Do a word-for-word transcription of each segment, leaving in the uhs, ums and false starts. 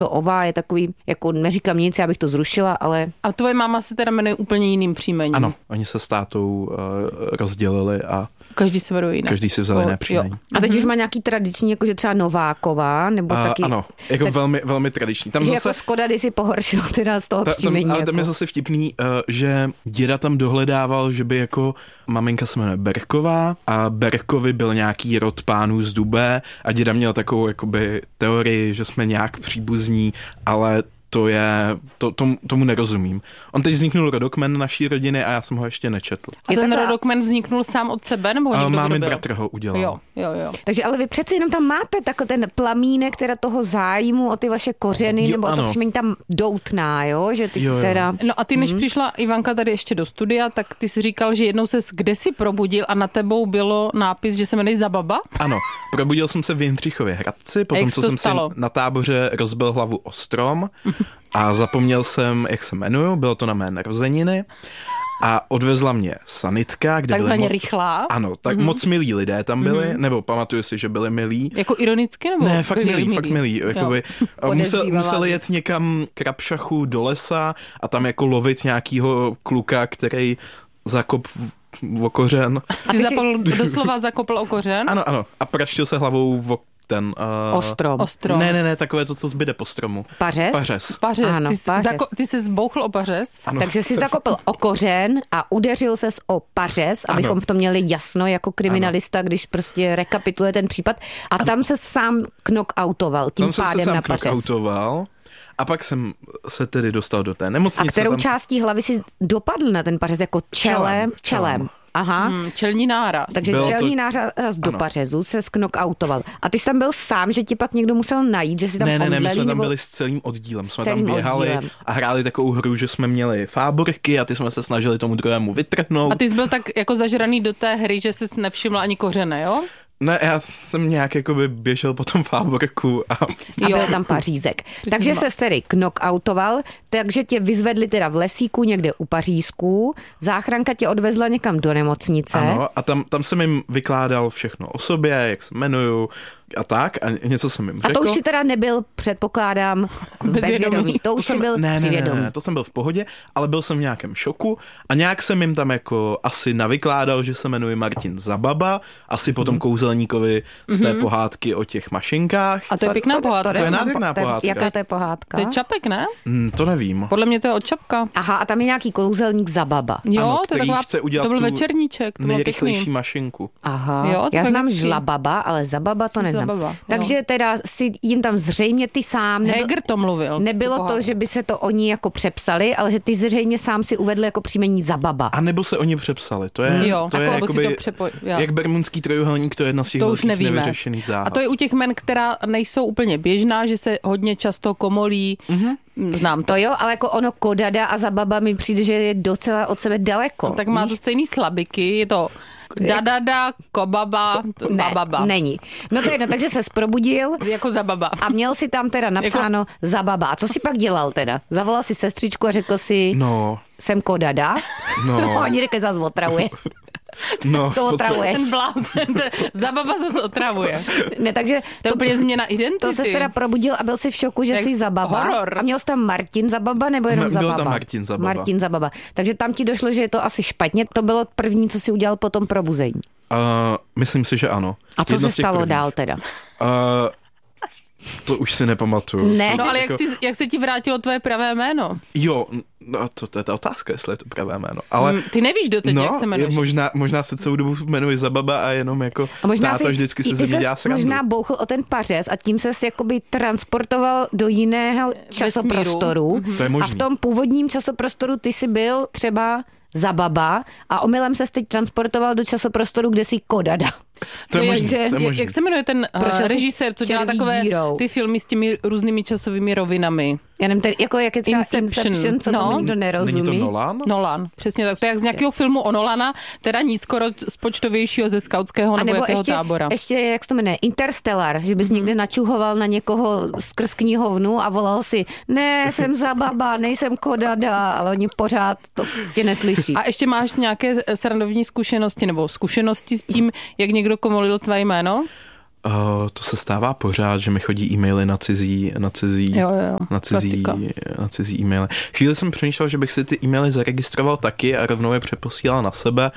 To Ova je takový, jako neříkám nic, já bych to zrušila, ale... A tvoje máma se teda jmenuje úplně jiným příjmením. Ano, oni se s tátou uh, rozdělili a každý se jmenuje jinak. Každý si vzal jiné příjmení. A teď mm-hmm. už má nějaký tradiční, jakože třeba Nováková, nebo uh, taky... Ano, jako tak, velmi, velmi tradiční. Tam že zase, jako Skoda, když si pohoršil teda z toho ta, příjmení. Tam, ale jako. tam je zase vtipný, uh, že děda tam dohledával, že by jako maminka se jmenuje Berková a Berkovi byl nějaký rod pánů z Dubé a děda měl takovou jakoby teorii, že jsme nějak příbuzní, ale to je, to, tomu, tomu nerozumím. On teď vzniknul rodokmen naší rodiny a já jsem ho ještě nečetl. A ten rodokmen vzniknul sám od sebe, nebo někdo, Mámin kdo byl? bratr ho udělal. Jo, jo, jo. Takže ale vy přece jenom tam máte takhle ten plamínek teda toho zájmu o ty vaše kořeny, jo, nebo o to příjmení tam doutná, jo? Že ty jo, jo. teda... No a ty, než hmm. přišla Ivanka tady ještě do studia, tak ty si říkal, že jednou ses kde si probudil a na tebou bylo nápis, že se jmenuješ Zababa? Ano, probudil jsem se v Jindřichově Hradci, potom co jsem stalo? si na táboře rozbil hlavu o strom a zapomněl jsem, jak se jmenuju, bylo to na mé narozeniny. A odvezla mě sanitka, kde takzvaně byly... Mo- rychlá? Ano, tak mm-hmm. moc milí lidé tam byli, mm-hmm. nebo pamatuju si, že byli milí. Jako ironicky, nebo? Ne, fakt milí, milí, fakt milí. Jakoby, musel, museli jet někam k Rapšachu do lesa a tam jako lovit nějakýho kluka, který zakop v okořen. Ty, ty zapol, si... doslova zakopl o kořen? Ano, ano. A praštil se hlavou v ten... Uh... Ostrom. Ostrom. Ne, ne, ne, takové to, co zbyde po stromu. Pařez? Pařez. Pařez. Ano, ty, jsi pařez. Zako- ty jsi zbouchl o pařez? Ano. Takže jsi zakopl o kořen a udeřil ses o pařez, abychom ano. v tom měli jasno jako kriminalista, ano. když prostě rekapituluje ten případ. A ano. tam se sám knockoutoval, tím tam pádem jsem na se pařez. Tam jsem se sám knockoutoval. A pak jsem se tedy dostal do té nemocnice. A kterou tam... částí hlavy si dopadl na ten pařez? Jako čelem? Čelem. čelem. Aha. Hmm, čelní náraz. Takže Bylo čelní to... náraz do ano. pařezu se sknokautoval. A ty jsi tam byl sám, že ti pak někdo musel najít, že si tam Ne, ne, ne, my jsme tam nebo... byli s celým oddílem. Jsme celým tam běhali oddílem. A hráli takovou hru, že jsme měli fáborky a ty jsme se snažili tomu druhému vytrhnout. A ty jsi byl tak jako zažraný do té hry, že jsi nevšiml ani kořene, jo? Ne, já jsem nějak jakoby běžel po tom fáborku a... A byl tam pařízek. Takže se tedy knockoutoval, takže tě vyzvedli teda v lesíku někde u Pařízků, záchranka tě odvezla někam do nemocnice. Ano, a tam, tam jsem jim vykládal všechno o sobě, jak se jmenuju a tak, a něco jsem jim řekl. A to už si teda nebyl, předpokládám, bezvědomý. To už to si byl ne, ne, přivědomý. Ne, ne, to jsem byl v pohodě, ale byl jsem v nějakém šoku a nějak jsem jim tam jako asi navykládal, že se jmenuji Martin Zababa, asi potom kouzelníkovi z té pohádky o těch mašinkách. A to je pěkná pohádka. To je nádherná pohádka. Jaká to je pohádka? To je Čapek, ne? Hmm, to nevím. Podle mě to je od Čapka. Aha, a tam je nějaký kouzelník Zababa. Jo, ano, to je taková, chce udělat to byl tu večerníček, to bylo nejrychlejší pěkný. mašinku. Aha, jo, já znám hezky. Žlababa, ale Zababa to neznám. Zababa, Takže jo. teda si jim tam zřejmě ty sám... Nebyl, Heger to mluvil. Nebylo to, že by se to oni jako přepsali, ale že ty zřejmě sám si uvedl jako příjmení Zababa. A nebo se oni přepsali. To je, jo, to je jako jakoby, to přepoj, jak bermudský trojuhelník, to je jedna z těch to už velkých nevíme. nevyřešených záhad. A to je u těch men, která nejsou úplně běžná, že se hodně často komolí. Mm-hmm. Znám to. To jo, ale jako ono Kodada a Zababa mi přijde, že je docela od sebe daleko. No, tak má to stejný slabiky, je to dadada, kobaba, ne, bababa. Není. No to je jedno, takže ses probudil. Jako Zababa. A měl si tam teda napsáno jako... Zababa. A co si pak dělal teda? Zavolal si sestřičku a řekl si, no. jsem Kodada. No. Oni řekli, zase otravuje. No, to otravuješ. Ten blázen, Zababa zase otravuje. Ne, takže to je úplně změna identity. To ses teda probudil a byl si v šoku, že Jak jsi Zababa. Horor. A měl jsi tam Martin Zababa nebo jenom byl Zababa? Byl tam Martin Zababa. Martin Zababa. Takže tam ti došlo, že je to asi špatně. To bylo první, co jsi udělal po tom probuzení. Uh, myslím si, že ano. A co Jedno se stalo prvních. dál teda? Uh, to už si nepamatuju. Ne. No ale jak, jsi, jak se ti vrátilo tvoje pravé jméno? Jo, no to, to je ta otázka, jestli je to pravé jméno. Ale, mm, ty nevíš doteď, no, jak se jmenuješ. Možná, možná se celou dobu jmenuji Zababa a jenom jako a možná táta si, vždycky si ty ze mě dělá srandu. možná bouchl o ten pařez a tím ses jakoby transportoval do jiného časoprostoru. Mm-hmm. To je možný. A v tom původním časoprostoru ty jsi byl třeba Zababa a omylem ses teď transportoval do časoprostoru, kde jsi Kodada. To je možný, že, to je možný. Jak se jmenuje ten uh, režisér, co dělá takové dírou. ty filmy s těmi různými časovými rovinami? Já nevím, tady, jako jak je třeba Inception, Inception co no. tomu nikdo nerozumí. Není to Nolan? Nolan, přesně tak. To je jak z nějakého filmu o Nolana, teda nízkoro spočtovějšího ze skautského nebo, nebo jakého ještě, tábora. ještě, jak se to jmenuje, Interstellar, že bys mm. někde načuhoval na někoho skrz knihovnu a volal si, ne, jsem Zababa, nejsem Kodada, ale oni pořád to tě neslyší. A ještě máš nějaké srandovní zkušenosti nebo zkušenosti s tím, jak někdo komolil tvé jméno? Uh, to se stává pořád, že mi chodí e-maily na cizí, na cizí, jo, jo. na cizí, na cizí e-maily. Chvíli jsem přemýšlel, že bych si ty e-maily zaregistroval taky a rovnou je přeposílal na sebe,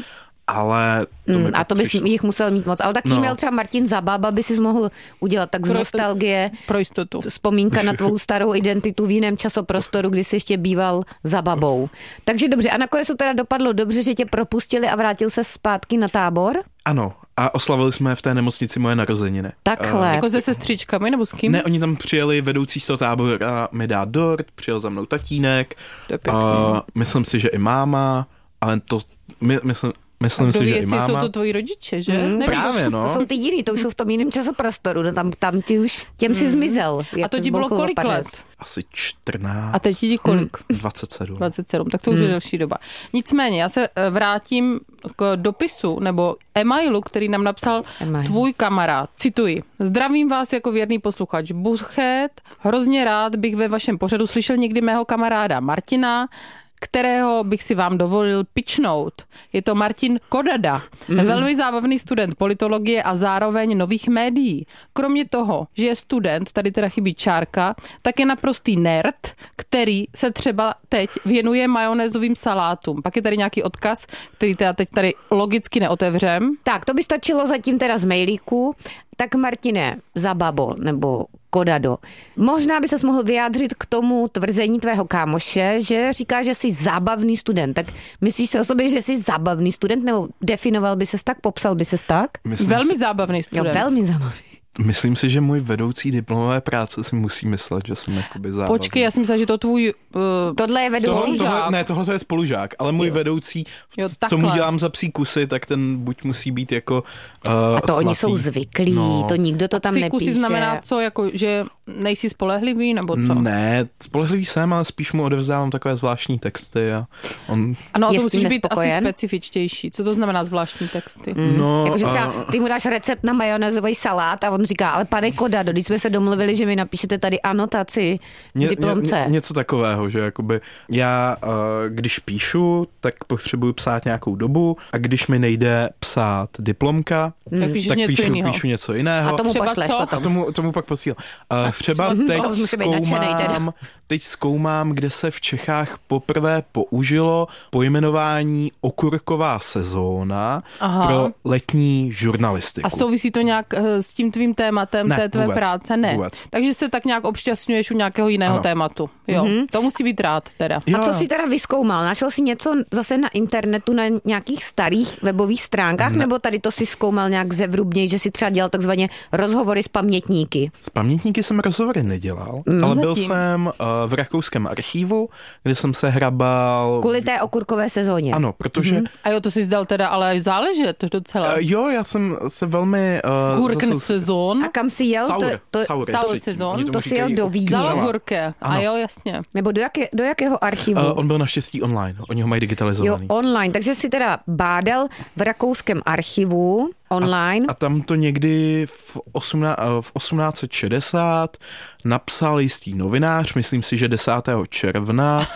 ale to mm, a to bys přišlo. Jich musel mít moc. Ale tak no. E-mail třeba Martin Zababa by si mohl udělat tak z pro nostalgie. Pro jistotu. Vzpomínka na tvou starou identitu v jiném časoprostoru, kdy jsi ještě býval za babou. Takže dobře, a nakonec to teda dopadlo dobře, že tě propustili a vrátil se zpátky na tábor? Ano, a oslavili jsme v té nemocnici moje narozeniny. Takhle. Uh, jako se sestřičkami nebo s kým? Ne, oni tam přijeli vedoucí z toho tábora mi dát dort, přijel za mnou tatínek, uh, myslím si, že i máma, ale to, my, myslím, myslím si, ví, že i máma. jsou to tvoji rodiče, že? Mm, právě, no. To jsou ty jiný, to už jsou v tom jiném časoprostoru, no tam, tam ty už, těm mm. si zmizel. A to ti bylo kolik let? Asi čtrnáct. A teď ti kolik? Hmm, dvacet sedm. dvacet sedm, tak to už hmm. je delší doba. Nicméně, já se vrátím k dopisu nebo e-mailu, který nám napsal e-mail. Tvůj kamarád. Cituji. Zdravím vás jako věrný posluchač Buchet. Hrozně rád bych ve vašem pořadu slyšel někdy mého kamaráda Martina, kterého bych si vám dovolil pičnout. Je to Martin Kodada, mm. velmi zábavný student politologie a zároveň nových médií. Kromě toho, že je student, tady teda chybí čárka, tak je naprostý nerd, který se třeba teď věnuje majonézovým salátům. Pak je tady nějaký odkaz, který teda teď tady logicky neotevřem. Tak, to by stačilo zatím teda z mailíku. Tak Martine, Zababo nebo Kodado, možná by ses mohl vyjádřit k tomu tvrzení tvého kámoše, že říká, že jsi zábavný student. Tak myslíš si o sobě, že jsi zábavný student, nebo definoval by ses tak, popsal by ses tak? Myslím velmi si... zábavný student. Jo, velmi zábavný. Myslím si, že můj vedoucí diplomové práce si musí myslet, že jsem jakoby zábavný. Počkej, já jsem myslela, že to tvůj uh, tohle je vedoucí tohle, tohle, Ne, tohle to je spolužák, ale můj jo. vedoucí, jo, co mu dělám za psí kusy, tak ten buď musí být jako uh, A to slatý. Oni jsou zvyklí, no. To nikdo to tam psí nepíše. Psí kusy znamená co, jako, že nejsi spolehlivý, nebo co? Ne, spolehlivý jsem, ale spíš mu odevzdávám takové zvláštní texty. A on... Ano, to musíš být asi specifičtější. Co to znamená zvláštní texty? Mm. No, jakože třeba ty mu dáš recept na majonézový salát a on říká, ale pane Kodado, když jsme se domluvili, že mi napíšete tady anotaci ně, diplomce. Ně, něco takového, že jakoby já, uh, když píšu, tak potřebuji psát nějakou dobu a když mi nejde psát diplomka, hmm. tak, tak něco píšu, jinýho. píšu něco jiného. A tomu pošleš potom. A tomu, tomu pak posílám. Uh, třeba teď zkoumám, teď zkoumám, kde se v Čechách poprvé použilo pojmenování okurková sezóna Aha. pro letní žurnalistiku. A souvisí to nějak uh, s tím tvým tématem ne, té tvé vůbec, práce? Ne. Vůbec. Takže se tak nějak obšťastňuješ u nějakého jiného ano. tématu. Jo, mm-hmm. to musí být rád teda. Jo. A co jsi teda vyzkoumal? Našel jsi něco zase na internetu, na nějakých starých webových stránkách, ne. nebo tady to si zkoumal nějak zevrubněji, že si třeba dělal takzvaně rozhovory s pamětníky? S pamětníky jsem rozhovory nedělal, mm, ale zatím. byl jsem uh, v rakouském archivu, kde jsem se hrabal... Kvůli té okurkové sezóně. Ano, protože... Mm-hmm. A jo, to jsi zdal teda, ale záležet docela. Uh, jo, já jsem se velmi... Uh, Gurken zasou... sezón. A kam jsi jel? Saur, to, to, saur, saur sezón. To jsi jel do Vídně. Salagurke. A jo, jasně. Nebo do, jaké, do jakého archivu? Uh, on byl naštěstí online, oni ho mají digitalizovaný. Jo, online, takže jsi teda bádal v rakouském archivu online. A, a tam to někdy v, osmnáct, v osmnáct set šedesát napsal jistý novinář, myslím si, že desátého června,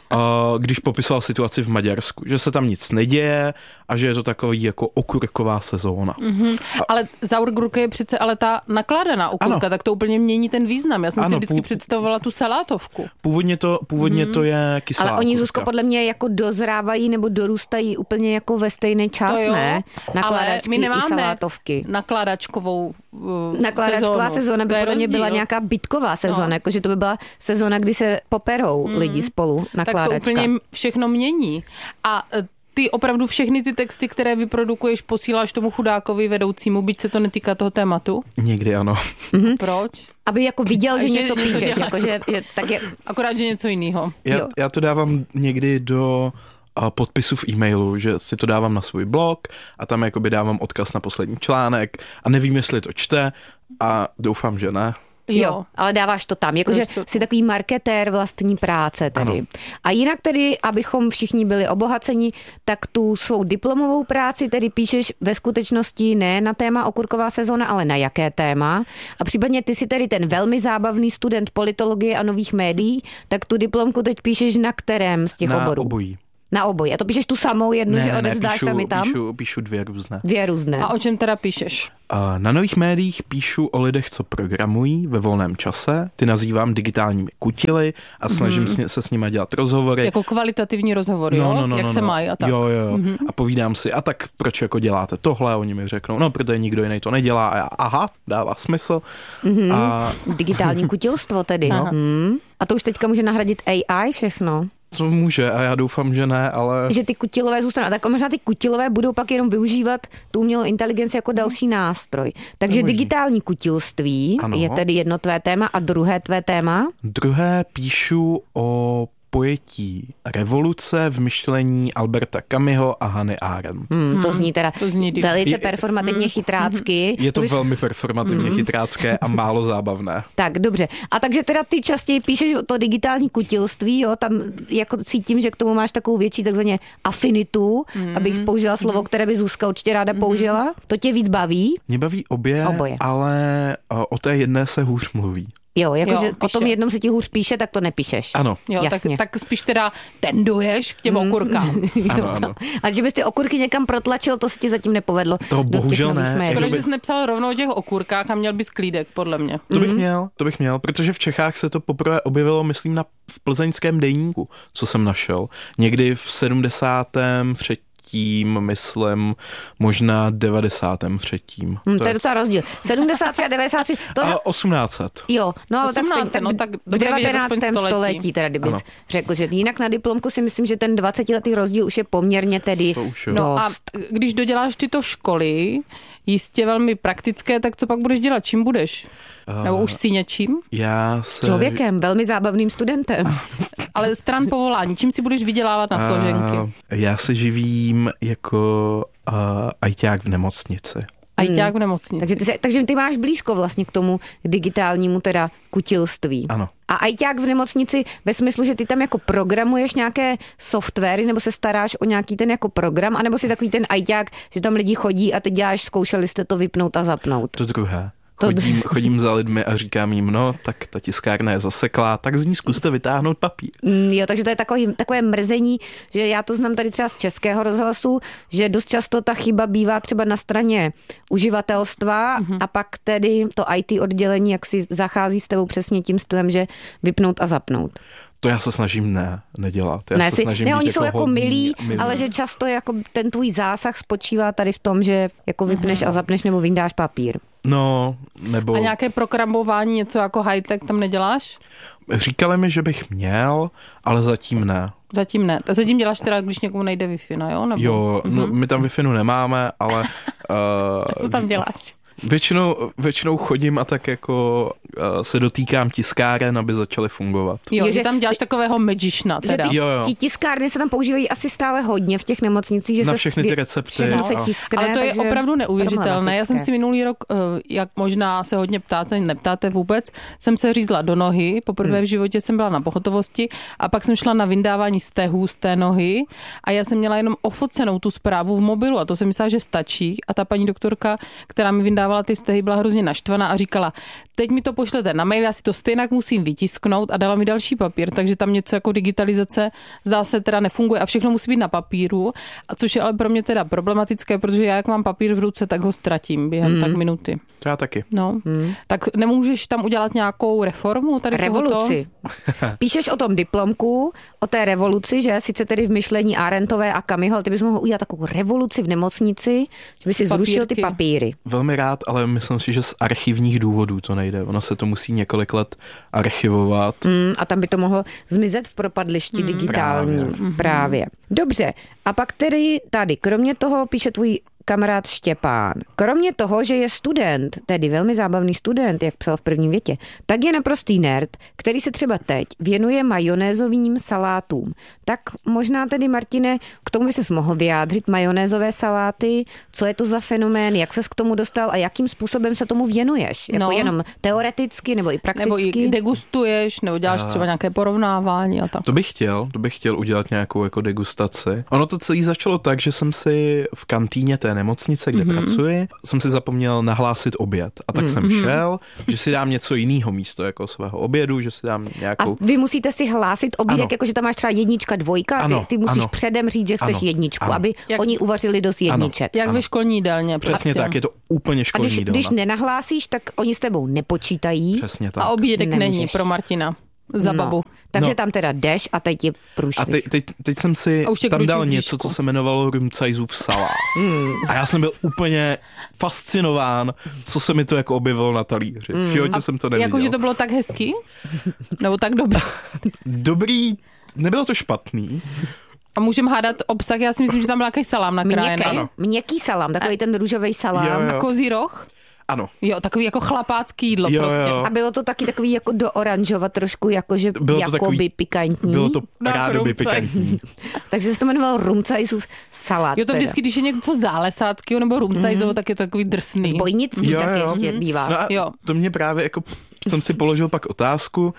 když popisoval situaci v Maďarsku, že se tam nic neděje a že je to takový jako okurková sezóna. Mm-hmm. A, ale Sauergurke je přece ale ta nakládaná okurka, ano. tak to úplně mění ten význam. Já jsem ano, si vždycky pů... představovala tu salátovku. Původně to, původně mm-hmm. to je kyselá Ale oni, okurka. Zuzko, podle mě jako dozrávají nebo dorůstají úplně jako ve stejný čas, jo, ne? Nakládačky my nemáme i salátovky. Nakládačkovou uh, Nakládačková sezónu. sezóna by pro ně byla nějaká bitková sezóna, no. jakože to by byla sezóna, kdy se poperou mm. lidi spolu, nakládačka. Tak to úplně všechno mění. A ty opravdu všechny ty texty, které vyprodukuješ, posíláš tomu chudákovi vedoucímu, byť se to netýká toho tématu? Někdy ano. Mm-hmm. Proč? Aby jako viděl, že, že něco píšeš. Jako, že, že, tak je... Akorát, že něco jiného. Já, já to dávám někdy do podpisu v e-mailu, že si to dávám na svůj blog a tam jakoby dávám odkaz na poslední článek a nevím, jestli to čte a doufám, že ne. Jo, jo, ale dáváš to tam, jakože jsi takový marketér vlastní práce tedy. Ano. A jinak tedy, abychom všichni byli obohaceni, tak tu svou diplomovou práci tedy píšeš ve skutečnosti ne na téma okurková sezóna, ale na jaké téma. A případně ty jsi tedy ten velmi zábavný student politologie a nových médií, tak tu diplomku teď píšeš na kterém z těch na oborů? Obojí. Na oboje. A to píšeš tu samou jednu, ne, že ne, odevzdáš píšu, tam i tam? Píšu, píšu dvě různé. Dvě různé. A o čem teda píšeš? Na nových médiích píšu o lidech, co programují ve volném čase. Ty nazývám digitálními kutily a snažím mm-hmm. se s nimi dělat rozhovory. Jako kvalitativní rozhovory, no, jo? No, no, Jak no, se no. mají a tak. Jo, jo. Mm-hmm. A povídám si, a tak proč jako děláte tohle? A oni mi řeknou, no, protože nikdo jiný to nedělá. A já, aha, dává smysl. Mm-hmm. A... Digitální kutilstvo tedy. No. Hmm. A to už teďka může nahradit A I všechno. To může a já doufám, že ne, ale... Že ty kutilové zůstanou. Tak možná ty kutilové budou pak jenom využívat tu umělou inteligenci jako další nástroj. Takže digitální kutilství ano. je tedy jedno tvé téma a druhé tvé téma? Druhé píšu o pojetí revoluce v myšlení Alberta Camusho a Hannah Arendt. Hmm, to zní teda to zní velice je, performativně mm, chytrácky. Je to, to bys... velmi performativně mm. chytrácké a málo zábavné. Tak, dobře. A takže teda ty častěji píšeš o to digitální kutilství, jo, tam jako cítím, že k tomu máš takovou větší takzvaně afinitu, mm. abych použila slovo, které by Zuzka určitě ráda použila. To tě víc baví? Mě baví obě, Oboje. Ale o té jedné se hůř mluví. Jo, jakože o tom jednom se ti hůř píše, tak to nepíšeš. Ano. Jo, tak, tak spíš teda tenduješ k těm mm. okurkám. Ano, ano. A že bys ty okurky někam protlačil, to se ti zatím nepovedlo. To bohužel ne. Škoda, že jsi nepsal rovnou o těch okurkách a měl bys klídek, podle mě. To bych měl, to bych měl, protože v Čechách se to poprvé objevilo, myslím, na, v plzeňském deníku, co jsem našel. Někdy v sedmdesátém třetím tím, myslím, možná devadesátém třetím. Hmm, to, to je docela rozdíl. sedmdesát tři a devadesát tři. To je... A osmnáct set. Jo, no ale osmnáct, tak, stejně, no, tak v devatenáctém století, teda kdybys ano. řekl, že jinak na diplomku si myslím, že ten dvacetiletý rozdíl už je poměrně tedy dost. No a když doděláš tyto školy, jistě velmi praktické, tak co pak budeš dělat? Čím budeš? Uh, Nebo už si něčím? Já se... Člověkem, velmi zábavným studentem. Ale stran povolání, čím si budeš vydělávat na složenky? Uh, já se živím jako uh, ajťák v nemocnici. Ajťák v nemocnici. Takže ty, takže ty máš blízko vlastně k tomu digitálnímu teda kutilství. Ano. A ajťák v nemocnici ve smyslu, že ty tam jako programuješ nějaké softwary, nebo se staráš o nějaký ten jako program, anebo si takový ten ajťák, že tam lidi chodí a ty děláš, zkoušeli jste to vypnout a zapnout. To druhé. Chodím, chodím za lidmi a říkám jim, no, tak ta tiskárna je zaseklá, tak z ní zkuste vytáhnout papír. Mm, jo, takže to je takový, takové mrzení, že já to znám tady třeba z Českého rozhlasu, že dost často ta chyba bývá třeba na straně uživatelstva mm-hmm. a pak tedy to í té oddělení, jak si zachází s tebou přesně tím stylem, že vypnout a zapnout. To já se snažím ne, nedělat. Já ne, se si, snažím ne, oni být jsou jako hodný, milí, milí, ale že často jako ten tvůj zásah spočívá tady v tom, že jako vypneš mm-hmm. a zapneš nebo vyndáš papír. No, nebo... A nějaké programování, něco jako high-tech tam neděláš? Říkali mi, že bych měl, ale zatím ne. Zatím ne. Tak zatím děláš teda, když někomu nejde Wi-Fi, jo? Nebo... Jo, no, mm-hmm. my tam Wi-Fi nemáme, ale... Uh, tak co tam děláš? Většinou, většinou chodím a tak jako uh, se dotýkám tiskáren, aby začaly fungovat. Jo, že, že tam děláš takového magiciana teda. Že ty, jo, jo. Ti tiskárny se tam používají asi stále hodně v těch nemocnicích. Že na se všechny ty recepty. Všechno se tiskne. Ale to je opravdu neuvěřitelné. Já jsem si minulý rok, jak možná se hodně ptáte, neptáte vůbec, jsem se řízla do nohy. Poprvé hmm. v životě jsem byla na pohotovosti a pak jsem šla na vyndávání stehů z té nohy a já jsem měla jenom ofocenou tu zprávu v mobilu a to jsem myslela, že stačí. A ta paní doktorka, která mi vyndává ty stehy, byla hrozně naštvaná a říkala, teď mi to pošlete na mail, já si to stejně musím vytisknout a dala mi další papír, takže tam něco jako digitalizace zdá se teda nefunguje a všechno musí být na papíru, a což je ale pro mě teda problematické, protože já jak mám papír v ruce, tak ho ztratím během mm. tak minuty. To já taky. No, mm. tak nemůžeš tam udělat nějakou reformu tady revoluci. Píšeš o tom diplomku, o té revoluci, že sice tedy v myšlení Arendtové a Camusho, ale ty bys mohl udělat takovou revoluci v nemocnici, že by si zrušil ty papíry. Velmi rád, ale myslím si, že z archivních důvodů to nejde. Ono se to musí několik let archivovat. Mm, a tam by to mohlo zmizet v propadlišti mm. digitálním. Právě. Právě. Dobře. A pak tedy tady, kromě toho píše tvůj kamarád Štěpán. Kromě toho, že je student, tedy velmi zábavný student, jak psal v prvním větě, tak je naprostý nerd, který se třeba teď věnuje majonézovým salátům. Tak možná tedy, Martine, k tomu by ses mohl vyjádřit, majonézové saláty, co je to za fenomén, jak ses k tomu dostal a jakým způsobem se tomu věnuješ? Jako no. jenom teoreticky nebo i prakticky? Nebo i degustuješ, nebo děláš a... třeba nějaké porovnávání a tak. To bych chtěl, to bych chtěl udělat nějakou jako degustaci. Ono to celé začalo tak, že jsem si v kantýně té nemocnice, kde mm-hmm. pracuji, jsem si zapomněl nahlásit oběd. A tak mm-hmm. jsem šel, že si dám něco jiného místo jako svého obědu, že si dám nějakou... A vy musíte si hlásit obědek, jako že tam máš třeba jednička, dvojka, ano, ty, ty musíš ano. předem říct, že chceš ano, jedničku, ano. aby jak, oni uvařili dost jedniček. Jak ano. ve školní jídelně. Přesně prostě. tak, je to úplně školní A když, jídelna. když nenahlásíš, tak oni s tebou nepočítají. Přesně tak. A obědek Nemůžeš. není pro Martina. Za babu. No, takže no. tam teda jdeš a teď je průšvih. A teď, teď, teď jsem si tam dal něco, co se jmenovalo Rumcajzův salát. Mm. A já jsem byl úplně fascinován, co se mi to jako objevilo na talíři. Mm. V životě jsem to neviděl. Jakože to bylo tak hezký? Nebo tak dobrý? Dobrý, nebylo to špatný. A můžeme hádat obsah, já si myslím, že tam byl nějaký salám nakrájený. Měkký, měkký salám, takový ten růžový salám. Jo, jo. A kozí roh? Ano. Jo, takový jako chlapácký jídlo jo, prostě. Jo. A bylo to taky takový jako do oranžova trošku, jakože bylo to jakoby takový, pikantní. Bylo to No, rádoby pikantní. Takže se to jmenovalo Rumcajzův salát. Jo, to teda. vždycky, když je něco zálesáckého nebo rumcajzovo, mm. tak je to takový drsný. Zbojnický jo, tak jo. ještě Mhm. bývá. No a Jo. to mě právě jako, jsem si položil pak otázku,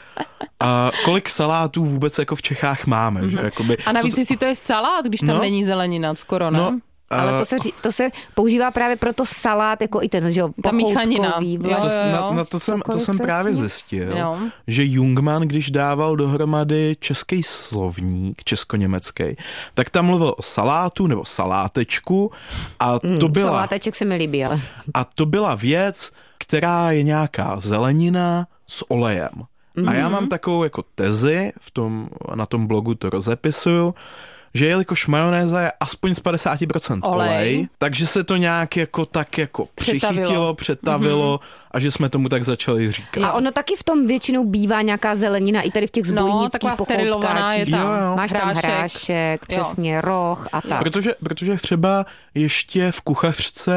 a kolik salátů vůbec jako v Čechách máme, mm-hmm. že jakoby, A navíc, to, jestli to je salát, když tam no, není zelenina, skoro ne? no, Ale to se, to se používá právě proto salát, jako i ten, že jo, ta míchanina. Vlašský. Jo, jo, jo. Na, na to jsem, to jsem právě zjistil, Jo. že Jungmann, když dával dohromady český slovník, česko-německý, tak tam mluvil o salátu nebo salátečku a to Mm, byla... saláteček se mi líbí, ale... A to byla věc, která je nějaká zelenina s olejem. Mm-hmm. A já mám takovou jako tezi, v tom, na tom blogu to rozepisuju, že jelikož majonéza je aspoň z padesát procent olej, olej, takže se to nějak jako tak jako Přetavilo. přichytilo, přetavilo mm-hmm. a že jsme tomu tak začali říkat. A ono taky v tom většinou bývá nějaká zelenina, i tady v těch zbojnických No, taková sterilovaná je tam. Jo, jo. Máš tam Hrášek. hrášek, přesně, roh a tak. Protože, protože třeba ještě v kuchařce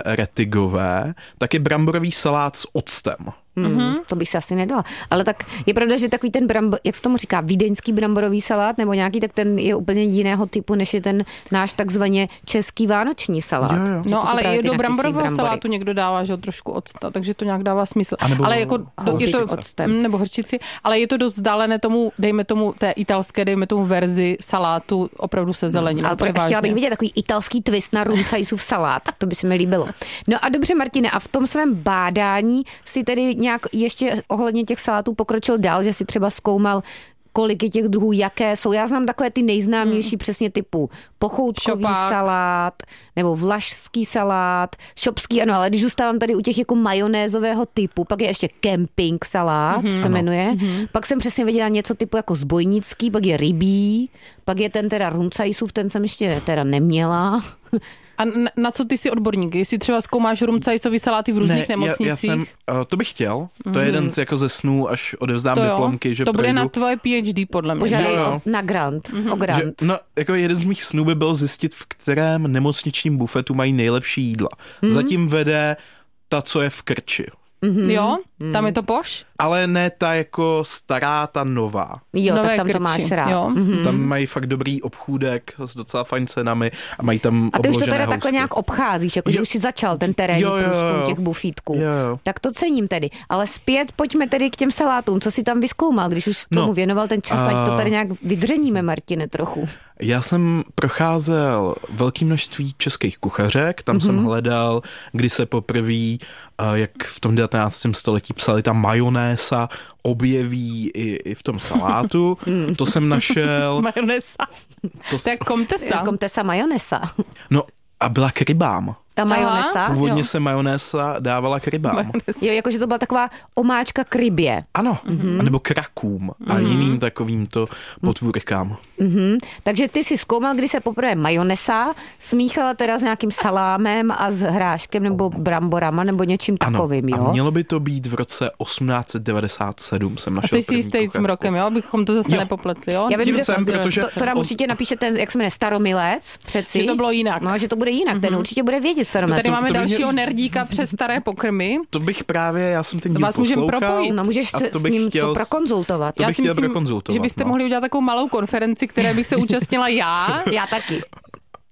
Retigové tak je bramborový salát s octem. Hmm, mm-hmm. To bych se asi nedala. Ale tak je pravda, že takový ten brambor, jak se tomu říká, vídeňský bramborový salát nebo nějaký, tak ten je úplně jiného typu, než je ten náš takzvaně český vánoční salát. Jo, jo. No, ale i do bramborového brambory. salátu někdo dává, že trošku octa, takže to nějak dává smysl. nebo ale jako do, je to octem. nebo hořčici, ale je to dost vzdálené tomu, dejme tomu té italské, dejme tomu verzi salátu opravdu se zeleninou. Ale převážně. chtěla bych vidět takový italský twist na Rumcajzův salát. To by se mi líbilo. No a dobře, Martine, a v tom svém bádání si tedy nějak ještě ohledně těch salátů pokročil dál, že si třeba zkoumal, kolik je těch druhů, jaké jsou. Já znám takové ty nejznámější hmm. přesně typu pochoutkový Šopák. salát, nebo vlašský salát, šopský, ano, ale když zůstávám tady u těch jako majonézového typu, pak je ještě kemping salát, hmm. se jmenuje. Hmm. Pak jsem přesně viděla něco typu jako zbojnický, pak je rybí, pak je ten teda Rumcajsův, ten jsem ještě teda neměla. A na, na co ty jsi odborník? Jestli třeba zkoumáš rumcajsový saláty v různých ne, nemocnicích? Já, já jsem, uh, to bych chtěl. To je jeden z, jako ze snů, až odevzdám to diplomky, že To bude projdu. na tvoje PhD, podle mě. Požádej Jo, jo. na grant, mm-hmm. o grant. Že, no, jako jeden z mých snů by byl zjistit, v kterém nemocničním bufetu mají nejlepší jídla. Mm-hmm. Zatím vede ta, co je v Krči. Mm-hmm. Jo? Tam je to poš? Ale ne ta jako stará, ta nová. Jo, Nové tak tam Krči. to máš rád. Jo. Mm-hmm. Tam mají fakt dobrý obchůdek s docela fajn cenami a mají tam A ty už to obložené teda housky. takhle nějak obcházíš, jakože už si začal ten terénní Jo, jo, průzkum jo. těch bufítků. Jo, jo. Tak to cením tedy. Ale zpět pojďme tedy k těm salátům. Co si tam vyzkoumal, když už tomu No, věnoval ten čas, a- ať to tady nějak vydřeníme, Martine, trochu. Já jsem procházel velké množství českých kuchařek, tam mm-hmm. jsem hledal, kdy se poprvé, jak v tom devatenáctém století psali, ta majonéza objeví i, i v tom salátu. To jsem našel. Majonesa. To, To je komtesa. Komtesa majonesa. no a byla k rybám. Ta majonesa. Původně jo. se majonéza dávala k rybám. Majonesa. Jo, jakože to byla taková omáčka k rybě. Ano, mm-hmm. nebo k rakům a mm-hmm. jiným takovýmto potvůrkám. Mhm. Takže ty si zkoumal, kdy se poprvé majonesa smíchala teda s nějakým salámem a s hráškem nebo bramborama nebo něčím Ano, takovým, jo? a mělo by to být v roce osmnáct devadesát sedm jsem A našel jsi si jistý tím kuchařku. rokem, jo? Abychom to zase Jo. nepopletli, jo? Já vím, Tím kde jsem, to, protože- to, to nám od- určitě napíše ten, jak se jmenuje, Staromilec, přeci. Že to bylo jinak. No, že to bude jinak, ten určitě bude vědět Staromilec. Tady máme to by dalšího mě- nerdíka přes staré pokrmy. To bych právě, já jsem ten díl vás můžem poslouchal. propojit. No, můžeš a se to s bych ním chtěl to prokonzultovat. To bych chtěl prokonzultovat, že byste no. mohli udělat takovou malou konferenci, které bych se účastnila já. Já taky.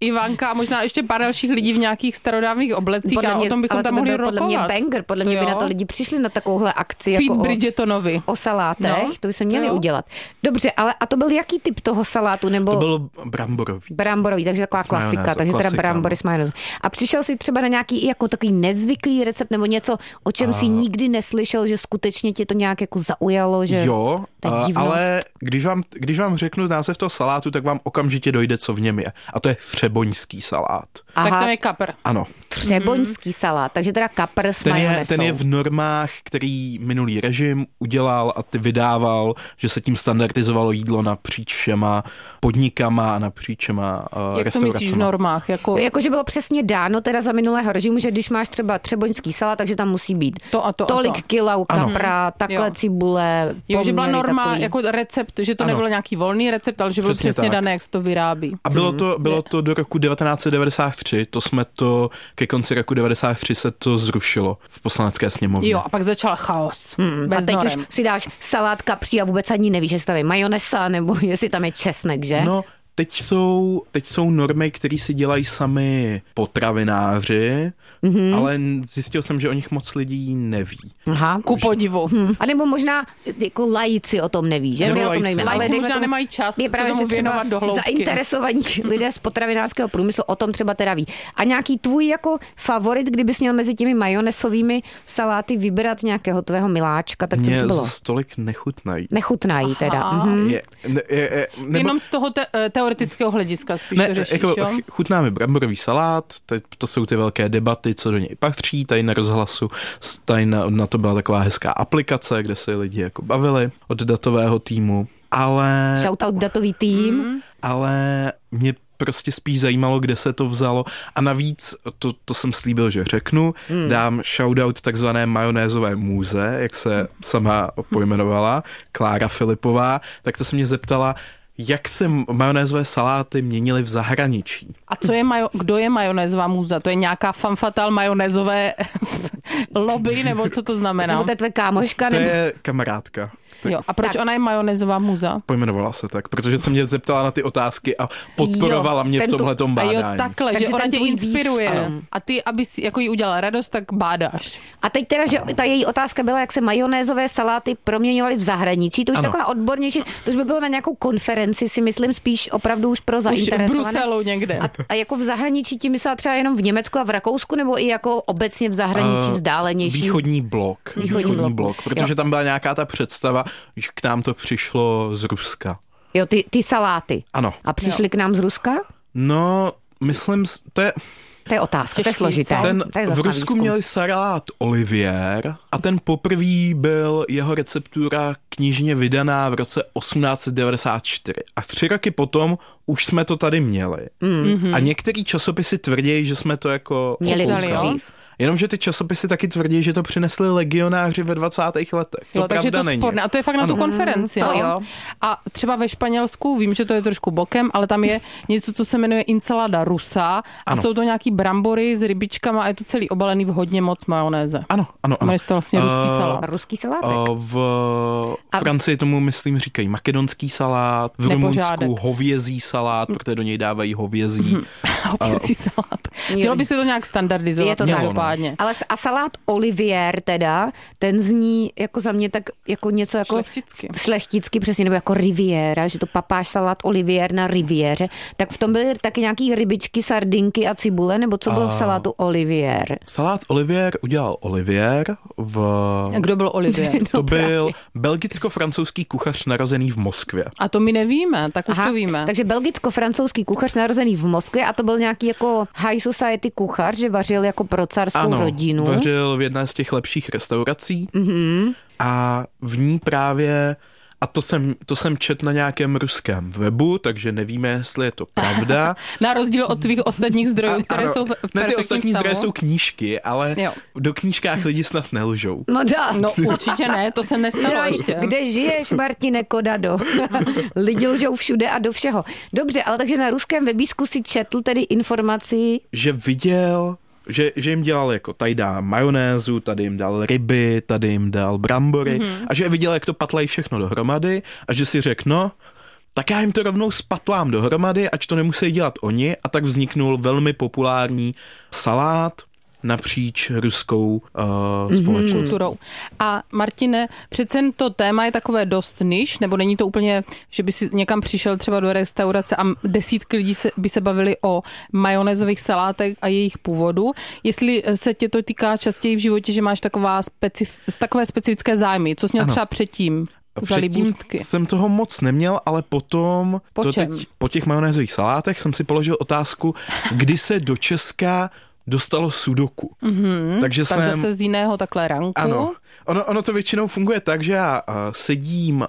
Ivanka a možná ještě pár dalších lidí v nějakých starodávných oblecích podle a mě, o tom bychom ale tam to by mohli byl rokovat. Podle mě banger, podle mě jo. by na to lidi přišli na takovouhle akci. Feed jako Bridgetonovi. O, o salátech, no, to by se měli jo. udělat. Dobře, ale a to byl jaký typ toho salátu? Nebo... To byl bramborový. Bramborový, takže taková klasika, majonézou, takže klasika, teda brambory no. s majonézou. A přišel si třeba na nějaký jako takový nezvyklý recept nebo něco, o čem a... si nikdy neslyšel, že skutečně tě to nějak jako zaujalo, že jo, ta divnost. ale když vám, když vám řeknu název toho salátu, tak vám okamžitě dojde, co v něm je. A to je třeboňský salát. Aha. Tak to je kapr. Ano. Třeboňský mm. salát, takže teda kapr s ten majonézou. je, ten je v normách, který minulý režim udělal a ty vydával, že se tím standardizovalo jídlo napříč všema podnikama a napříč všema uh, Jak to myslíš v normách? Jako... Jakože bylo přesně dáno teda za minulého režimu, že když máš třeba třeboňský salát, takže tam musí být to a to tolik a to. kilau kapra, ano. takhle jo. cibule. Jo, že byla norma takový. Jako recept, že to ano. nebyl nějaký volný recept, ale že byl přesně, přesně dané, jak se to vyrábí. A bylo to, bylo to do roku devatenáct set devadesát tři, to jsme to, ke konci roku devadesát tři se to zrušilo v poslanecké sněmovně. Jo, a pak začal chaos. Hmm, bez a teď norem. už si dáš salát kapří a vůbec ani nevíš, jestli tam je majonesa nebo jestli tam je česnek, že? No, teď jsou, teď jsou normy, které si dělají sami potravináři, mm-hmm. ale zjistil jsem, že o nich moc lidí neví. Aha. Ku podivu. Hmm. A nebo možná jako lajíci o tom neví, že? No, My o lajíci, tom nevíme. Lajíci Ale možná tomu, nemají čas je se právě, tomu věnovat do hloubky. Zainteresovaní lidé z potravinářského průmyslu o tom třeba teda ví. A nějaký tvůj jako favorit, kdybys měl mezi těmi majonesovými saláty vybrat nějakého tvého miláčka, tak co by to bylo? Mě za stolik nechutnají. Nechutnají teda. Mhm. Je, ne, je, je, nebo... Jenom z toho te, teoretického hlediska spíš ne, to řešíš, jako, jo? Chutná mi bramborový salát, teď to jsou ty velké debaty, co do něj patří, tady na Rozhlasu, tady na, na to byla taková hezká aplikace, kde se lidi jako bavili od datového týmu, ale... Shoutout datový tým. Mm. Ale mě prostě spíš zajímalo, kde se to vzalo a navíc, to, to jsem slíbil, že řeknu, hmm. dám shoutout takzvané majonézové můze, jak se sama pojmenovala, Klára Filipová, tak to se mě zeptala, jak se majonézové saláty měnily v zahraničí. A co je majo, kdo je majonézová můza? To je nějaká femme fatale majonézové lobby, nebo co to znamená? Nebo to je tvoje kámoška? To nebo... je kamarádka. Jo, a proč tak. Ona je majonézová můza? Pojmenovala se tak, protože se mě zeptala na ty otázky a podporovala jo, mě v tomhletom bádání. A jo, takhle, takže že ona tě inspiruje. Výš, a ty, aby si jako jí udělala radost, tak bádáš. A teď teda, že ta její otázka byla, jak se majonézové saláty proměňovaly v zahraničí. To už ano. taková odbornější, to už by bylo na nějakou konferenci, si myslím, spíš opravdu už pro zainteresované. Už v Bruselu někde. A, a jako v zahraničí ti myslela třeba jenom v Německu a v Rakousku, nebo i jako obecně v zahraničí uh, vzdálenější? Východní blok. Východní, východní blok. blok. Protože jo. tam byla nějaká ta představa, že k nám to přišlo z Ruska. Jo, ty, ty saláty. Ano. A přišli jo. k nám z Ruska? No, myslím, to je... To je otázka, to je složité. Ten, to je v Rusku měli salát Olivier a ten poprvý byl jeho receptura knižně vydaná v roce osmnáct set devadesát čtyři. A tři roky potom už jsme to tady měli. Mm. A některý časopisy tvrdí, že jsme to jako... Měli dřív. Jenomže ty časopisy taky tvrdí, že to přinesli legionáři ve dvacátých letech. To jo, takže to není. Sporné. A to je fakt na ano. tu konferenci. Mm, to no? jo. A třeba ve Španělsku, vím, že to je trošku bokem, ale tam je něco, co se jmenuje ensalada rusa. A ano. jsou to nějaký brambory s rybičkama a je to celý obalený v hodně moc majonéze. Ano, ano, ano. Je to vlastně uh, ruský salát. Ruský salátek. Uh, v a... Francii tomu, myslím, říkají makedonský salát, v Nepořádek. Rumunsku hovězí salát, mm. protože do něj dávají hovězí. Mm. hovězí uh, salát. Mělo by se to nějak standardizovat. Je to každopádně. Ale a salát Olivier teda, ten zní jako za mě tak jako něco jako... Šlechticky. Šlechticky, přesně, nebo jako Riviera, že to papáš salát Olivier na Riviéře. Tak v tom byly taky nějaký rybičky, sardinky a cibule, nebo co bylo a... v salátu Olivier? Salát Olivier udělal Olivier v... A kdo byl Olivier? To byl belgicko-francouzský kuchař narozený v Moskvě. A to my nevíme, tak už Aha, to víme. Takže belgicko-francouzský kuchař narozený v Moskvě a to byl nějaký jako high society kuchař, že vařil jako pro carskou ano, rodinu. Vařil v jedné z těch lepších restaurací mm-hmm. a v ní právě, a to jsem, to jsem čet na nějakém ruském webu, takže nevíme, jestli je to pravda. Na rozdíl od tvých ostatních zdrojů, a, které ano, jsou v Ne, ty ostatní stavu. zdroje jsou knížky, ale jo. do knížkách lidi snad nelžou. No dá. No určitě ne, to se nestalo no, ještě. Kde žiješ, Martine Kodado? Lidi lžou všude a do všeho. Dobře, ale takže na ruském webísku si četl tedy informaci, že viděl... Že, že jim dělal jako, tady dá majonézu, tady jim dal ryby, tady jim dal brambory mm-hmm. a že viděl, jak to patlají všechno dohromady a že si řekl, no, tak já jim to rovnou spatlám dohromady, ať to nemusí dělat oni, a tak vzniknul velmi populární salát napříč ruskou uh, společností. Mm-hmm. A Martine, přece to téma je takové dost niž, nebo není to úplně, že by si někam přišel třeba do restaurace a desítky lidí se, by se bavili o majonézových salátech a jejich původu. Jestli se tě to týká častěji v životě, že máš taková specif, takové specifické zájmy, co jsi měl ano. třeba předtím? Předtím jsem toho moc neměl, ale potom po, to teď, po těch majonézových salátech jsem si položil otázku, kdy se do Česka dostalo sudoku. Mm-hmm, Takže tak jsem... zase z jiného takhle ranku. Ano. Ono, ono to většinou funguje tak, že já uh, sedím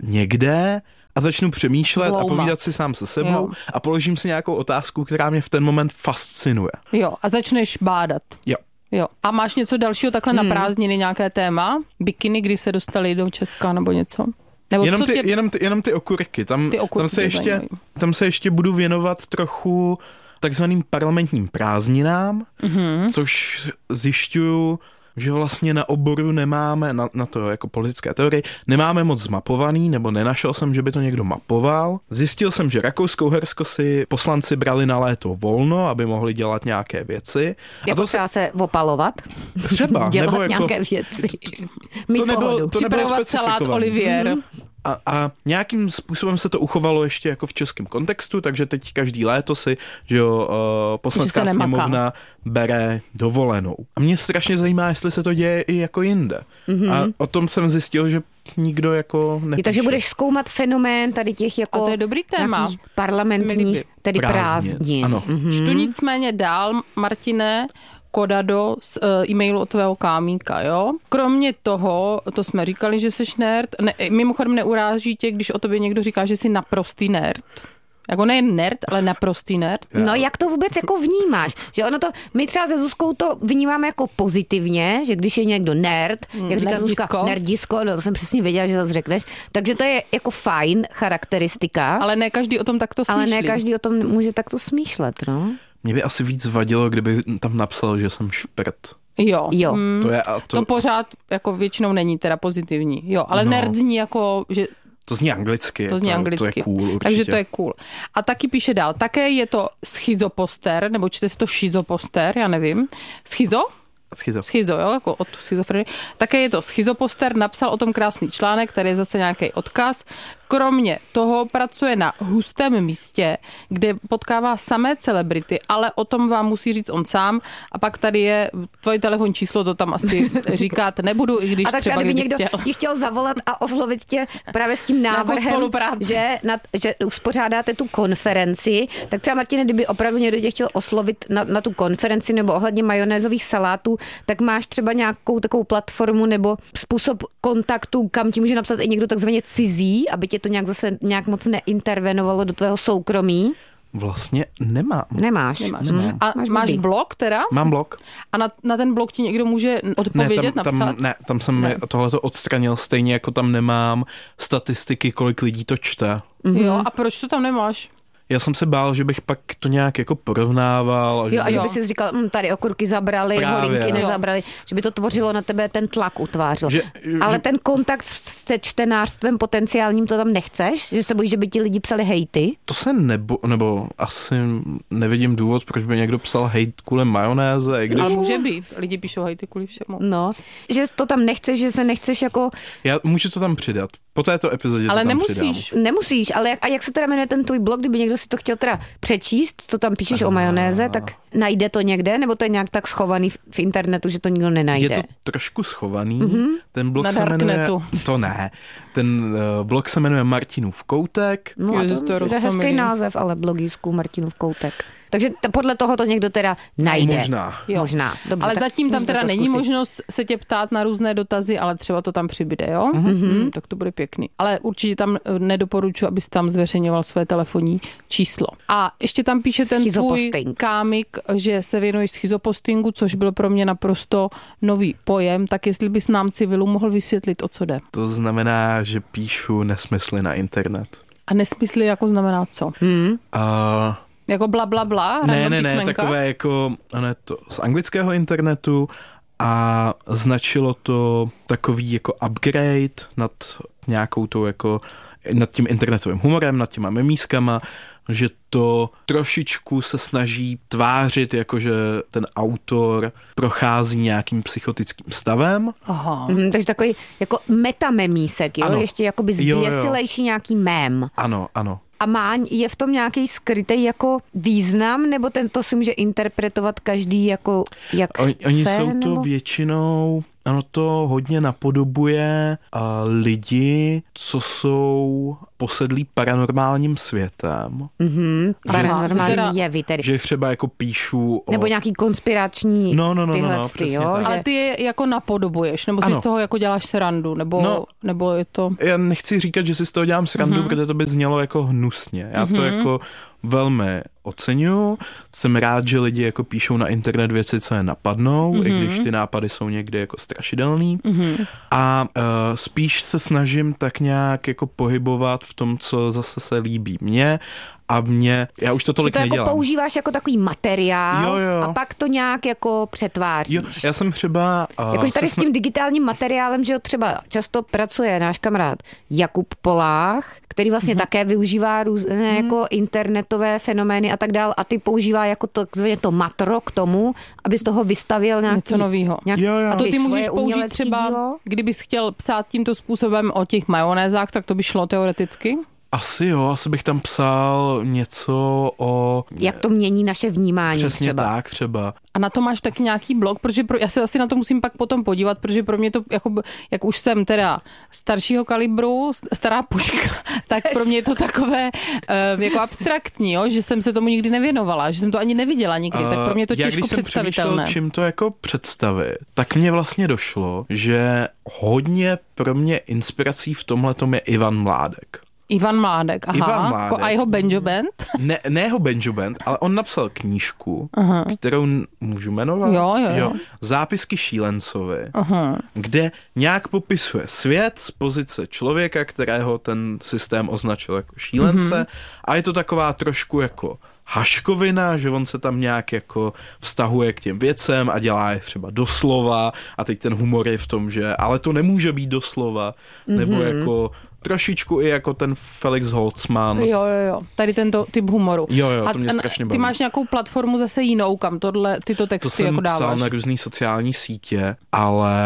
někde a začnu přemýšlet Blouma. a povídat si sám se sebou jo. a položím si nějakou otázku, která mě v ten moment fascinuje. Jo, a začneš bádat. Jo. Jo. A máš něco dalšího takhle hmm. na prázdniny, nějaké téma? Bikiny, kdy se dostali do Česka nebo něco? Nebo jenom, co ty, tě... jenom, ty, jenom ty okurky. Tam, ty okurky tam, se ještě, tam se ještě budu věnovat trochu takzvaným parlamentním prázdninám, mm-hmm. což zjišťuju, že vlastně na oboru nemáme, na, na to jako politické teorie, nemáme moc zmapovaný, nebo nenašel jsem, že by to někdo mapoval. Zjistil jsem, že Rakousko-Uhersko si poslanci brali na léto volno, aby mohli dělat nějaké věci. Jako to třeba se opalovat? Třeba. Dělat nebo nějaké jako, věci. To, to nebylo, to připravovat salát Olivier. Mm-hmm. A, a nějakým způsobem se to uchovalo ještě jako v českém kontextu, takže teď každý léto si, že jo, uh, poslanská sněmovna bere dovolenou. A mě strašně zajímá, jestli se to děje i jako jinde. Mm-hmm. A o tom jsem zjistil, že nikdo jako nepíše. Takže budeš zkoumat fenomén tady těch jako... A to je dobrý téma. Parlamentních, tedy prázdnin. Ano. Mm-hmm. Čtu nicméně dál, Martine, Kodado z uh, e-mailu od tvého kámíka, jo? Kromě toho, to jsme říkali, že jsi nerd, ne, mimochodem neuráží tě, když o tobě někdo říká, že jsi naprostý nerd. Jako nejen nerd, ale naprostý nerd. No jak to vůbec jako vnímáš? Že ono to, my třeba se Zuzkou to vnímáme jako pozitivně, že když je někdo nerd, mm, jak říká nerdisko. Zuzka, nerdisko, no to jsem přesně věděla, že zase řekneš, takže to je jako fajn charakteristika. Ale ne každý o tom takto smýšlí. Ale ne každý o tom může takto smýšlet, no. Mě by asi víc vadilo, kdyby tam napsal, že jsem šprt. Jo. jo. Mm, to, je, a to... to pořád jako většinou není teda pozitivní. Jo, ale no. nerd zní jako, že... To zní anglicky. To zní to, anglicky. To je cool, určitě. Takže to je cool. A taky píše dál. Také je to schizoposter, nebo čte se to šizoposter, já nevím. Schizo? Schizo. Schizo, jo, jako od schizofrenie. Také je to schizoposter, napsal o tom krásný článek, který je zase nějaký odkaz. Kromě toho pracuje na hustém místě, kde potkává samé celebrity, ale o tom vám musí říct on sám. A pak tady je tvoje telefonní číslo, to tam asi říkat nebudu, i když a tak třeba kdyby kdyby někdo chtěl. ti chtěl zavolat a oslovit tě právě s tím návrhem, že, na, že uspořádáte tu konferenci, tak třeba Martine, kdyby opravdu někdo tě chtěl oslovit na, na tu konferenci nebo ohledně majonézových salátů, tak máš třeba nějakou takovou platformu nebo způsob kontaktu, kam ti může napsat i někdo takzvaně cizí, aby tě to nějak zase nějak moc neintervenovalo do tvého soukromí? Vlastně nemám. Nemáš. Nemáš. Hmm. A máš, máš blog teda? Mám blog. A na, na ten blog ti někdo může odpovědět, ne, tam, napsat? Tam, ne, tam jsem ne. tohleto odstranil, stejně jako tam nemám statistiky, kolik lidí to čte. Mm-hmm. Jo, a proč to tam nemáš? Já jsem se bál, že bych pak to nějak jako porovnával. A že jo, a že by by si říkal, hm, tady okurky zabrali, Právě, holinky jo. nezabrali, že by to tvořilo na tebe ten tlak utvářil. Že, Ale že... ten kontakt se čtenářstvem potenciálním to tam nechceš? Že se bojíš, že by ti lidi psali hejty? To se nebo, nebo asi nevidím důvod, proč by někdo psal hejt kvůli majonéze. Když... Ale může být. Lidi píšou hejty kvůli všemu. No, že to tam nechceš, že se nechceš jako... Já můžu to tam přidat. Po této epizodě ale to tam nemusíš. přidám. Nemusíš, ale jak, a jak se teda jmenuje ten tvůj blog, kdyby někdo si to chtěl teda přečíst, co tam píšeš a... o majonéze, tak najde to někde, nebo to je nějak tak schovaný v, v internetu, že to nikdo nenajde? Je to trošku schovaný. Mm-hmm. Ten blog na se jmenuje... Darknetu. To ne. Ten uh, blog se jmenuje Martinův koutek. No a to, to, to je hezký název, ale blogísku Martinův koutek. Takže t- podle toho to někdo teda najde. Možná. Jo. Možná. Dobře, ale zatím tam teda není možnost se tě ptát na různé dotazy, ale třeba to tam přibyde, jo? Mm-hmm. Mm, tak to bude pěkný. Ale určitě tam nedoporučuji, abys tam zveřejňoval své telefonní číslo. A ještě tam píše ten tvůj kámik, že se věnuješ schizopostingu, což byl pro mě naprosto nový pojem, tak jestli bys nám civilu mohl vysvětlit, o co jde. To znamená, že píšu nesmysly na internet. A nesmysly jako znamená co? Hmm. Uh... Jako bla, bla, bla? Ne, ne, ne, takové jako, ne, to z anglického internetu a značilo to takový jako upgrade nad nějakou tou jako nad tím internetovým humorem, nad těma memískama, že to trošičku se snaží tvářit, jakože ten autor prochází nějakým psychotickým stavem. Aha. Mm, takže takový jako metamemísek, jo? Ano. Ještě jakoby zběsilejší nějaký mém. Ano, ano. A má, je v tom nějaký skrytý jako význam, nebo tento si může interpretovat každý jako jak Oni, chce? oni jsou nebo? to většinou, ano, to hodně napodobuje uh, lidi, co jsou posedlí paranormálním světem. Mhm, paranormální teda- jevy tedy. Že třeba jako píšu o... Nebo nějaký konspirační No, no, no, tyhle no, no, ty, přesně jo? tak. Že... Ale ty je jako napodobuješ, nebo si Ano. z toho jako děláš srandu, nebo, No. nebo je to... Já nechci říkat, že si z toho dělám srandu, Mhm. protože to by znělo jako hnusně. Já to jako velmi oceňuju. Jsem rád, že lidi jako píšou na internet věci, co je napadnou, i když ty nápady jsou někdy jako strašidelný. A uh, spíš se snažím tak nějak jako pohybovat v tom, co zase se líbí mně a mě, já už to Že tolik to jako nedělám. používáš jako takový materiál Jo, jo. a pak to nějak jako přetváříš. Jo, já jsem třeba... Uh, Jakože tady se s tím digitálním materiálem, že jo, třeba často pracuje náš kamarád Jakub Polách, který vlastně mm-hmm. také využívá různé mm-hmm. jako internetové fenomény a tak dál a ty používá jako to, takzvaně to matro k tomu, aby z toho vystavil nějaký... Něco novýho. Nějak, Jo, jo. A to ty můžeš svoje použít umělecký třeba, dílo. kdybys chtěl psát tímto způsobem o těch majonézách, tak to by šlo teoreticky? Asi jo, asi bych tam psal něco o... Jak to mění naše vnímání Přesně třeba. tak třeba. A na to máš taky nějaký blog, protože pro, já se asi na to musím pak potom podívat, protože pro mě to, jako, jak už jsem teda staršího kalibru, stará puška, tak pro mě je to takové uh, jako abstraktní, jo, že jsem se tomu nikdy nevěnovala, že jsem to ani neviděla nikdy, uh, tak pro mě to já, těžko když jsem představitelné. přemýšlel, čím to jako představit, tak mně vlastně došlo, že hodně pro mě inspirací v tomhletom je Ivan Mládek. Ivan Mládek, aha, Ivan Mládek. Jako a jeho Benjo Band? Ne, ne jeho Benjo Band, ale on napsal knížku, Aha. kterou n- můžu jmenovat? Jo, jo, jo. Zápisky šílencovi, Aha. kde nějak popisuje svět z pozice člověka, kterého ten systém označil jako šílence mm-hmm. a je to taková trošku jako haškovina, že on se tam nějak jako vztahuje k těm věcem a dělá je třeba doslova a teď ten humor je v tom, že ale to nemůže být doslova, mm-hmm. nebo jako trošičku i jako ten Felix Holzman. Jo, jo, jo. Tady tento typ humoru. Jo, jo, a to mě t- strašně baví. Ty máš nějakou platformu zase jinou, kam tohle, tyto texty To jsem jako dáváš? psal na různý sociální sítě, ale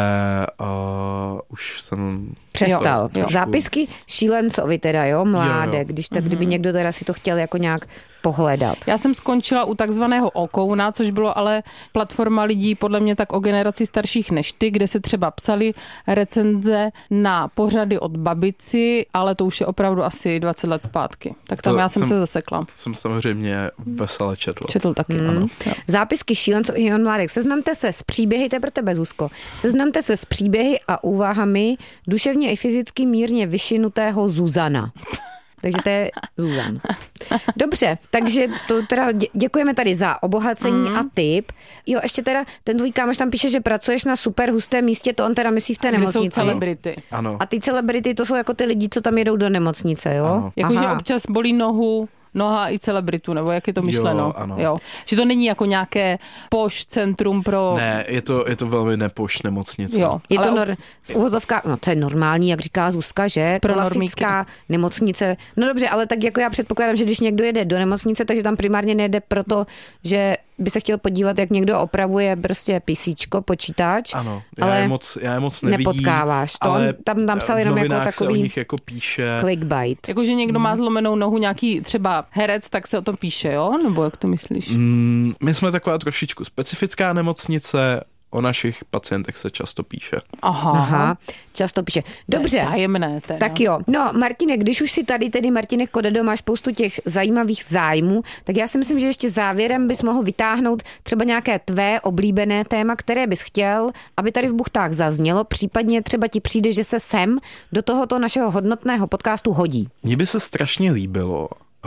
uh, už jsem... Přestal. trošku- Zápisky šílencovi teda, jo, Mládek, Jo, jo. když tak, kdyby někdo teda si to chtěl jako nějak pohledat. Já jsem skončila u takzvaného Okouna, což bylo ale platforma lidí podle mě tak o generaci starších než ty, kde se třeba psali recenze na pořady od Babici, ale to už je opravdu asi dvacet let zpátky. Tak tam To já jsem, jsem- se zasekla. To jsem samozřejmě vesele četl. Četl taky, Mm. ano. Jo. Zápisky šílencovi Ivan Mládek. Seznamte se s příběhy, to je pro tebe, Zuzko. Seznamte se s příběhy a úvahami duševně i fyzicky mírně vyšinutého Zuzana. Takže to je Zuzan. Dobře, takže to teda dě- děkujeme tady za obohacení mm. a tip. Jo, ještě teda ten tvůj kámoš tam píše, že pracuješ na super hustém místě, to on teda myslí v té Kde jsou nemocnici. celebrity. Ano. A ty celebrity, to jsou jako ty lidi, co tam jedou do nemocnice, jo? Ano. Jakože Aha. občas bolí nohu, noha i celebritu, nebo jak je to myšleno? Jo, ano. Jo. Že to není jako nějaké poš centrum pro... Ne, je to, je to velmi nepoš nemocnice. Jo. Je Ale to ob- nor, v uvozovkách, no to je normální, jak říká Zuzka, že? Pro Klasická nemocnice. No dobře, ale tak jako já předpokládám, že když někdo jede do nemocnice, takže tam primárně nejde proto, že by se chtěl podívat, jak někdo opravuje prostě písíčko, počítač. Ano, já, ale je moc, já je moc nevidím. nepotkáváš to. Ale On tam napsal jenom v jako novinách se takový o nich jako píše. clickbait. Jakože někdo má zlomenou nohu, nějaký třeba herec, tak se o tom píše, jo? Nebo jak to myslíš? Mm, my jsme taková trošičku specifická nemocnice, o našich pacientech se často píše. Aha. Aha, často píše. Dobře. To je tajemné teda. Tak jo. No, Martine, když už si tady, tedy Martine Kodedo, máš spoustu těch zajímavých zájmů, tak já si myslím, že ještě závěrem bys mohl vytáhnout třeba nějaké tvé oblíbené téma, které bys chtěl, aby tady v Buchtách zaznělo, případně třeba ti přijde, že se sem do tohoto našeho hodnotného podcastu hodí. Mně by se strašně líbilo,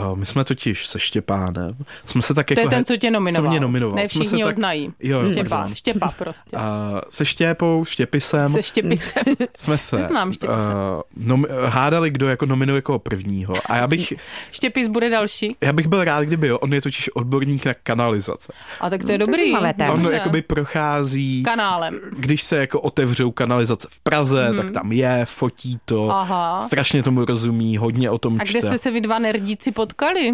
my jsme totiž se Štěpánem, jsme se tak to jako... je ten, co tě nominoval. Co mě nominoval. Ne všichni ho tak... znají. Jo, jo, Štěpá, Štěpá prostě. A se Štěpou, Štěpisem. Se Štěpisem. Jsme se Neznám Štěpisem. Uh, nom, hádali, kdo jako nominuje jako prvního. A já bych... Štěpis bude další. Já bych byl rád, kdyby jo. On je totiž odborník na kanalizace. A tak to je dobrý. On jakoby prochází... Kanálem. Když se jako otevřou kanalizace v Praze, hmm. tak tam je, fotí to. Aha. Strašně tomu rozumí, hodně o tom čte. A kde jste se vy dva nerdíci potkali? Uh,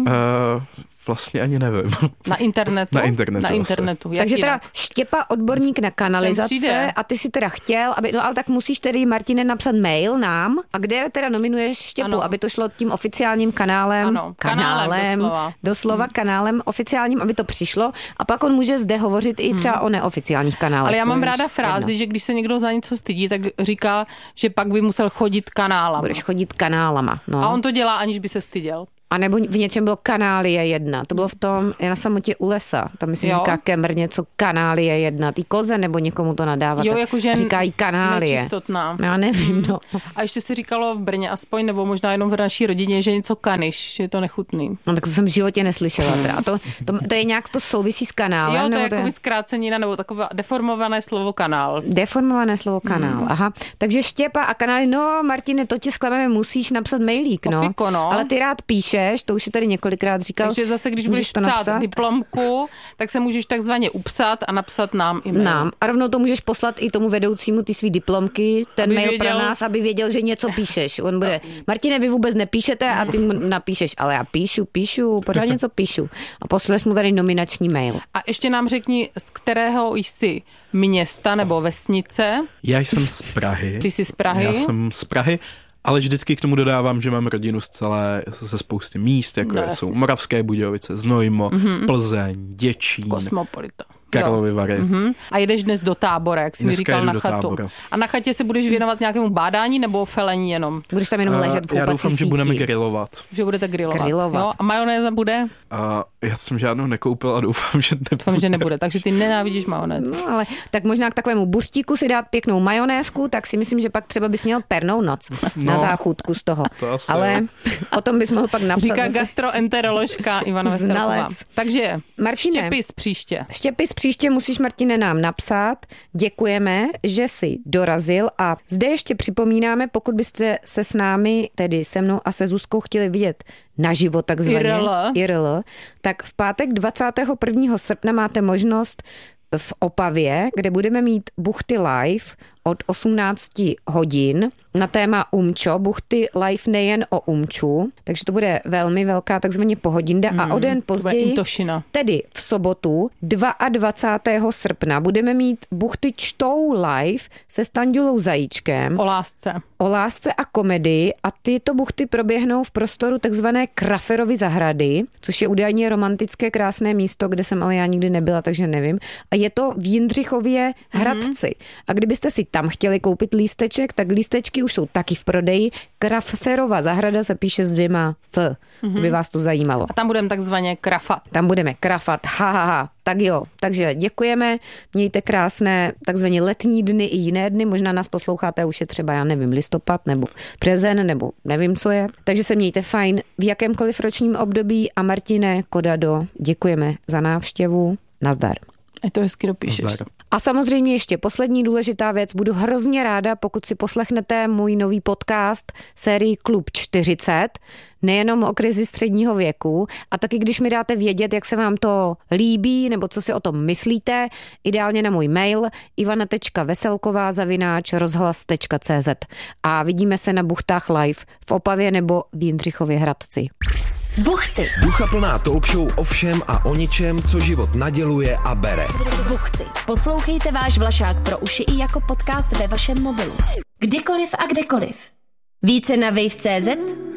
vlastně ani nevím. Na internetu? Na internetu. Na internetu. Takže teda Štěpa odborník na kanalizace a ty si teda chtěl, aby, no ale tak musíš tedy, Martine, napsat mail nám a kde teda nominuješ Štěpu, ano. aby to šlo tím oficiálním kanálem. Ano, kanálem, kanálem doslova. Doslova hmm. kanálem oficiálním, aby to přišlo a pak on může zde hovořit i třeba hmm. o neoficiálních kanálech. Ale já mám ráda frázi, jedno. Že když se někdo za něco stydí, tak říká, že pak by musel chodit kanálama. Budeš chodit kanálama. No. A on to dělá, aniž by se styděl. A nebo v něčem bylo Kanálie jedna. To bylo v tom, je na samotě u lesa. Tam myslím, jo. říká Kemr něco Kanálie jedna. Ty koze nebo někomu to nadávat. Jo, jakože říkají Kanálie. Nečistotná. Já nevím, no. A ještě se říkalo v Brně aspoň, nebo možná jenom v naší rodině, že něco kaniš, je to nechutný. No tak to jsem v životě neslyšela. Teda. To, to, to je nějak, to souvisí s kanálem. Jo, to nebo je to jako je... zkrácenina, nebo takové deformované slovo kanál. Deformované slovo kanál, hmm. aha. Takže Štěpa a kanály, no Martine, to tě zklameme, musíš napsat mailík, no. Ofiko, no. Ale ty rád píšeš, to už je tady několikrát říkal. Takže zase, když budeš psát napsat? diplomku, tak se můžeš takzvaně upsat a napsat nám e-mail. Nám. A rovnou to můžeš poslat i tomu vedoucímu ty svý diplomky, ten aby mail věděl... pro nás, aby věděl, že něco píšeš. On bude, Martine, vy vůbec nepíšete a ty mu napíšeš, ale já píšu, píšu, pořád něco píšu. A posleš mu tady nominační mail. A ještě nám řekni, z kterého jsi města nebo vesnice? Já jsem z Prahy. Ty jsi z Prahy? Já jsem z Prahy. Ale vždycky k tomu dodávám, že mám rodinu z celé, ze spousty míst, jako no, jsou Moravské Budějovice, Znojmo, mm-hmm. Plzeň, Děčín. Kosmopolita. Karlovy Vary. Mm-hmm. A jedeš dnes do Tábora, jak jsi mi říkal, na chatu. Tábora. A na chatě se budeš věnovat nějakému bádání nebo felení jenom? Budeš tam jenom ležet v Já doufám, síti. Že budeme grilovat. Že budete grilovat. grilovat. Jo? A majonéza bude? A já jsem žádnou nekoupil a doufám, že nebude. Doufám, že nebude, takže ty nenávidíš majonézu. No ale tak možná k takovému buštíku si dát pěknou majonézku, tak si myslím, že pak třeba bys měl pernou noc no, na záchutku z toho. To ale o tom bys mohl pak napsat. Říká zase... gastroenteroložka Ivana Veselková. Takže Martine, Štěpis příště. Štěpis příště musíš, Martine, nám napsat. Děkujeme, že jsi dorazil a zde ještě připomínáme, pokud byste se s námi, tedy se mnou a se Zuzkou chtěli vidět naživo takzvaně, I R L. I R L, tak v pátek dvacátého prvního srpna máte možnost v Opavě, kde budeme mít buchty live od osmnáct hodin na téma Umčo. Buchty live nejen o Umču, takže to bude velmi velká takzvaně pohodinda hmm, a o den později, tedy v sobotu dvacátého druhého srpna budeme mít buchty čtou live se Standulou Zajíčkem. O lásce. O lásce a komedii a tyto buchty proběhnou v prostoru takzvané Kraferovy zahrady, což je údajně romantické krásné místo, kde jsem ale já nikdy nebyla, takže nevím. A je to v Jindřichově Hradci. Mm-hmm. A kdybyste si tam chtěli koupit lísteček, tak lístečky už jsou taky v prodeji. Kraferova zahrada se píše s dvěma F, mm-hmm. kdyby vás to zajímalo. A tam budeme takzvaně krafat. Tam budeme krafat, ha, ha, ha. Tak jo, takže děkujeme, mějte krásné takzvaně letní dny i jiné dny, možná nás posloucháte už je třeba, já nevím, listopad nebo březen, nebo nevím, co je. Takže se mějte fajn v jakémkoliv ročním období a Martine Kodado, děkujeme za návštěvu. Nazdar. Je to hezky dopíšeš. Nazdar. A samozřejmě ještě poslední důležitá věc. Budu hrozně ráda, pokud si poslechnete můj nový podcast sérii Klub čtyřicet, nejenom o krizi středního věku, a taky když mi dáte vědět, jak se vám to líbí, nebo co si o tom myslíte, ideálně na můj mail ivana tečka veselková zavináč rozhlas tečka cé zet. A vidíme se na buchtách live v Opavě nebo v Jindřichově Hradci. Buchty. Duchaplná talk show o všem a o ničem, co život naděluje a bere. Buchty. Poslouchejte váš Vlašák pro uši i jako podcast ve vašem mobilu. Kdykoliv a kdekoliv. Více na wave tečka cé zet